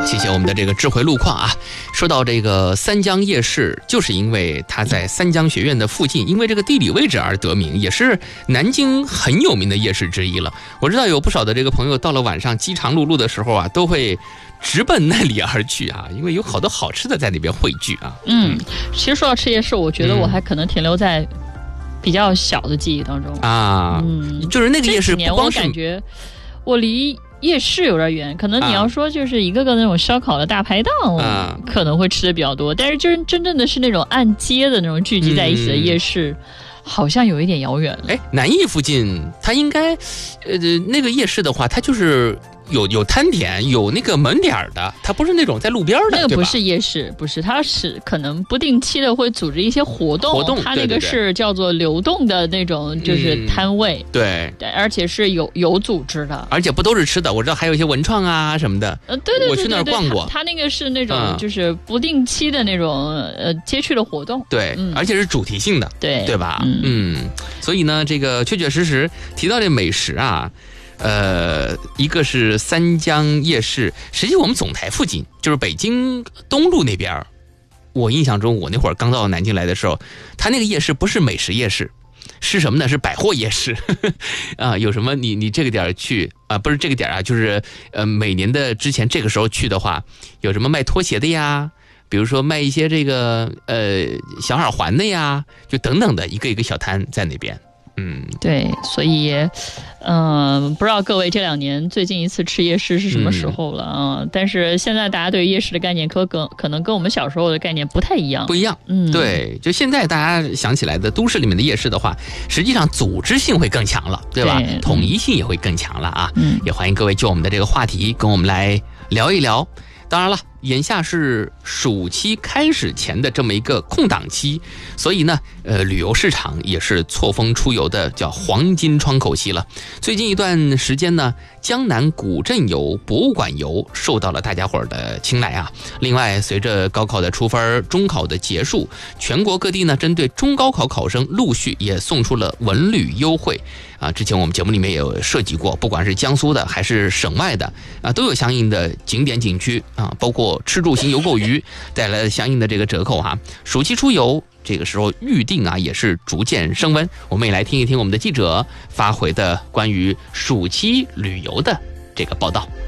谢谢我们的这个智慧路况啊。说到这个三江夜市，就是因为它在三江学院的附近，因为这个地理位置而得名，也是南京很有名的夜市之一了。我知道有不少的这个朋友到了晚上饥肠辘辘的时候啊，都会直奔那里而去啊，因为有好多好吃的在那边汇聚啊。 其实说到吃夜市，我觉得我还可能停留在比较小的记忆当中啊。就是那个夜市不光是， 我感觉我离夜市有点远，可能你要说就是一个个那种烧烤的大排档，可能会吃的比较多，但是真正的是那种按街的那种聚集在一起的夜市，好像有一点遥远了。 南艺附近它应该，那个夜市的话，它就是有摊点，有那个门点的，它不是那种在路边的， 那个不是夜市，不是，它是可能不定期的会组织一些活动，它那个是叫做流动的那种，就是摊位， 对， 而且是有组织的， 而且不都是吃的，我知道还有一些文创啊什么的， 对， 我去那儿逛过， 它那个是那种就是不定期的那种街区的活动， 对，而且是主题性的，对吧？所以呢，这个确确实实提到这美食啊。一个是三江夜市，实际我们总台附近就是北京东路那边，我印象中我那会儿刚到南京来的时候，它那个夜市不是美食夜市，是什么呢？是百货夜市啊。有什么你这个点去啊，不是这个点啊，就是每年的之前这个时候去的话，有什么卖拖鞋的呀，比如说卖一些这个小耳环的呀，就等等的一个一个小摊在那边。 对，所以不知道各位这2年最近一次吃夜市是什么时候了啊？但是现在大家对夜市的概念可能跟我们小时候的概念不太一样， 对，就现在大家想起来的都市里面的夜市的话，实际上组织性会更强了，对吧？统一性也会更强了啊。也欢迎各位就我们的这个话题跟我们来聊一聊。当然了，眼下是暑期开始前的这么一个空档期，所以呢，旅游市场也是错峰出游的叫黄金窗口期了。最近一段时间呢，江南古镇游、博物馆游受到了大家伙的青睐啊。另外，随着高考的出分、中考的结束，全国各地呢，针对中高考考生陆续也送出了文旅优惠啊。之前我们节目里面也有涉及过，不管是江苏的还是省外的啊，都有相应的景点景区啊，包括吃住行游购娱带来了相应的这个折扣哈。暑期出游这个时候预定啊也是逐渐升温，我们也来听一听我们的记者发回的关于暑期旅游的这个报道。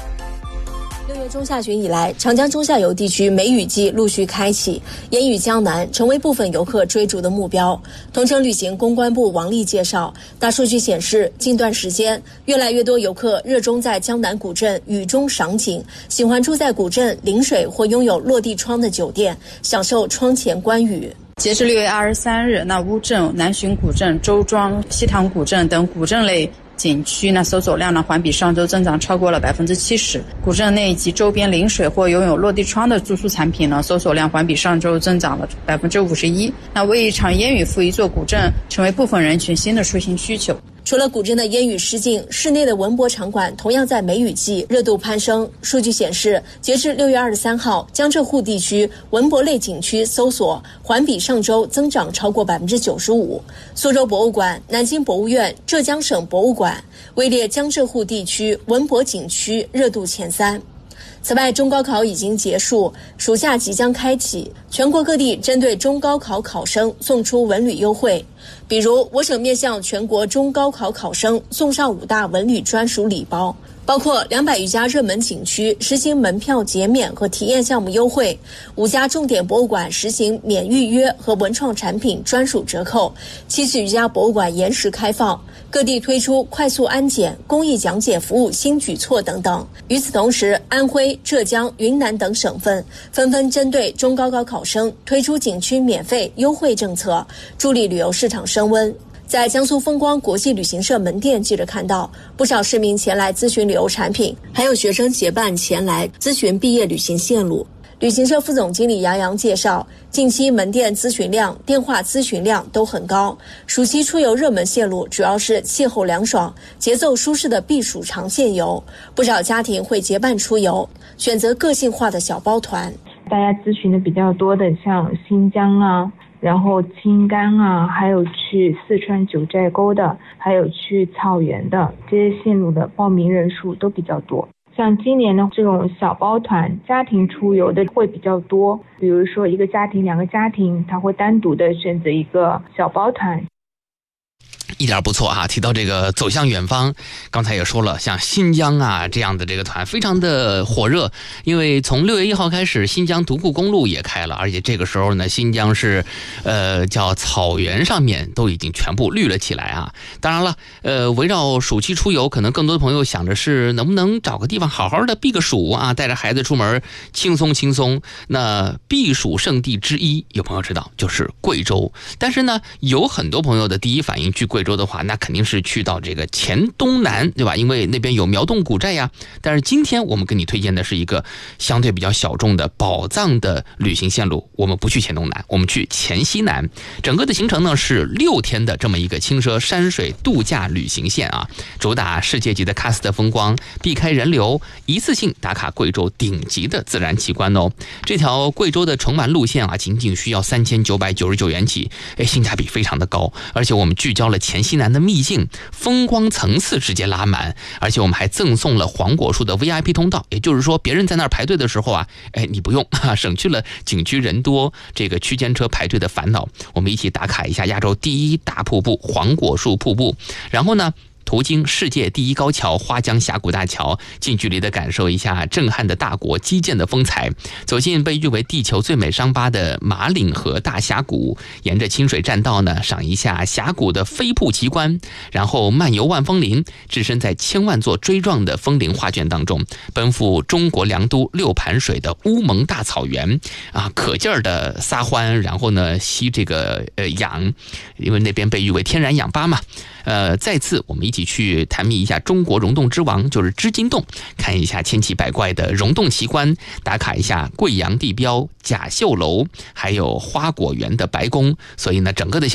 6月中下旬以来，长江中下游地区梅雨季陆续开启，烟雨江南成为部分游客追逐的目标。同程旅行公关部王丽介绍，大数据显示，近段时间越来越多游客热衷在江南古镇雨中赏景，喜欢住在古镇临水或拥有落地窗的酒店，享受窗前观雨。 截至6月23日，那乌镇、南浔古镇、周庄、西塘古镇等古镇类景区搜索量环比上周增长超过了70%。古镇内及周边临水或拥有落地窗的住宿产品搜索量环比上周增长了51%。为一场烟雨赴一座古镇，成为部分人群新的出行需求。 除了古镇的烟雨失禁，室内的文博场馆同样在梅雨季热度攀升。数据显示，截至6月23号，江浙沪地区文博类景区搜索环比上周增长超过95%。苏州博物馆、南京博物院、浙江省博物馆位列江浙沪地区文博景区热度前3。此外，中高考已经结束，暑假即将开启，全国各地针对中高考考生送出文旅优惠。比如，我省面向全国中高考考生送上5大文旅专属礼包，包括200余家热门景区实行门票减免和体验项目优惠，5家重点博物馆实行免预约和文创产品专属折扣，70余家博物馆延时开放，各地推出快速安检、公益讲解服务新举措等等。与此同时，安徽、浙江、云南等省份纷纷针对中高考考生推出景区免费优惠政策，助力旅游市场升温。在江苏风光国际旅行社门店，记者看到不少市民前来咨询旅游产品，还有学生结伴前来咨询毕业旅行线路。旅行社副总经理杨洋介绍，近期门店咨询量、电话咨询量都很高。暑期出游热门线路主要是气候凉爽、节奏舒适的避暑长线游，不少家庭会结伴出游，选择个性化的小包团。 大家咨询的比较多的像新疆啊，然后青甘啊，还有去四川九寨沟的，还有去草原的，这些线路的报名人数都比较多。 像今年的这种小包团家庭出游的会比较多，比如说一个家庭、2个家庭，他会单独的选择一个小包团。 一点不错啊！提到这个走向远方，刚才也说了，像新疆啊这样的这个团非常的火热，因为从6月1号开始，新疆独库公路也开了，而且这个时候呢，新疆是叫草原上面都已经全部绿了起来啊。当然了，围绕暑期出游，可能更多的朋友想着是能不能找个地方好好的避个暑啊，带着孩子出门轻松轻松。那避暑胜地之一，有朋友知道就是贵州，但是呢，有很多朋友的第一反应去贵州的话，那肯定是去到这个黔东南，对吧？因为那边有苗洞古寨呀。但是今天我们给你推荐的是一个相对比较小众的宝藏的旅行线路，我们不去黔东南，我们去黔西南。整个的行程呢是6天的这么一个轻奢山水度假旅行线啊，主打世界级的喀斯特风光，避开人流，一次性打卡贵州顶级的自然奇观哦。这条贵州的城满路线啊，仅仅需要3999元起，性价比非常的高，而且我们聚焦了黔西南的秘境，风光层次直接拉满，而且我们还赠送了黄果树的 VIP 通道，也就是说别人在那儿排队的时候啊，你不用省去了景区人多这个区间车排队的烦恼。我们一起打卡一下亚洲第一大瀑布黄果树瀑布，然后呢途经世界第一高桥花江峡谷大桥，近距离的感受一下震撼的大国基建的风采，走进被誉为地球最美伤疤的马岭河大峡谷，沿着清水栈道呢赏一下峡谷的飞瀑奇观，然后漫游万峰林，置身在千万座锥状的枫林画卷当中，奔赴中国良都6盘水的乌蒙大草原啊，可劲儿的撒欢，然后呢吸这个氧，因为那边被誉为天然氧吧嘛。再次我们一起去探秘一下中国溶洞之王，就是织金洞，看一下千奇百怪的溶洞奇观，打卡一下贵阳地标甲秀楼，还有花果园的白宫。所以呢，整个的